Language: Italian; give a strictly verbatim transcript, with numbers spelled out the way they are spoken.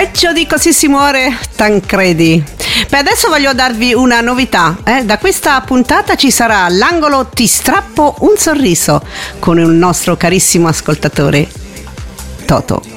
Peggio di Così si muore, Tancredi. Beh, adesso voglio darvi una novità. Eh? Da questa puntata ci sarà l'angolo Ti strappo un sorriso con il nostro carissimo ascoltatore Toto.